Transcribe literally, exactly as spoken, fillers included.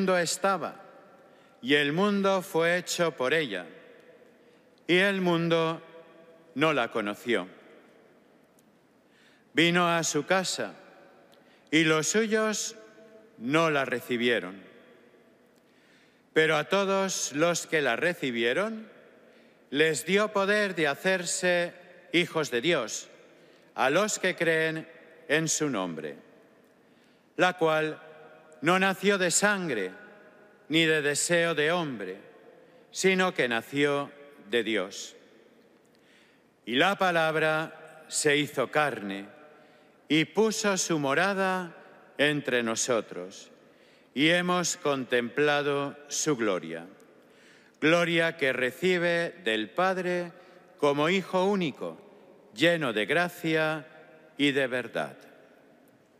mundo estaba, y el mundo fue hecho por ella, y el mundo no la conoció. Vino a su casa, y los suyos no la recibieron. Pero a todos los que la recibieron, les dio poder de hacerse hijos de Dios, a los que creen en su nombre, la cual no nació de sangre ni de deseo de hombre, sino que nació de Dios. Y la palabra se hizo carne y puso su morada entre nosotros, y hemos contemplado su gloria, gloria que recibe del Padre como Hijo único, lleno de gracia y de verdad.